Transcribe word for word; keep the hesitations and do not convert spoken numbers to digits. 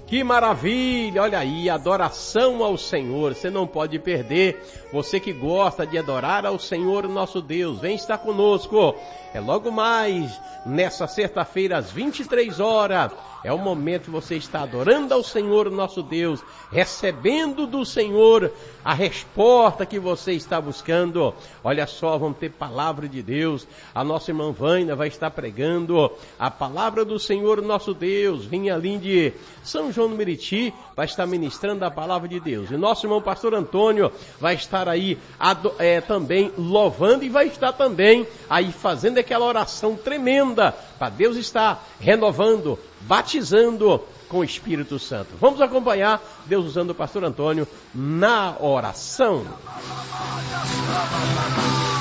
Que maravilha, olha aí, adoração ao Senhor, você não pode perder. Você que gosta de adorar ao Senhor nosso Deus, vem estar conosco. É logo mais, nessa sexta-feira, às vinte e três horas, é o momento que você está adorando ao Senhor nosso Deus, recebendo do Senhor a resposta que você está buscando. Olha só, vamos ter palavra de Deus. A nossa irmã Vânia vai estar pregando a palavra do Senhor nosso Deus. Vinha ali de São João do Meriti, vai estar ministrando a palavra de Deus. E nosso irmão pastor Antônio vai estar aí é, também louvando e vai estar também aí fazendo aquela oração tremenda para Deus estar renovando, batizando com o Espírito Santo. Vamos acompanhar Deus usando o pastor Antônio na oração.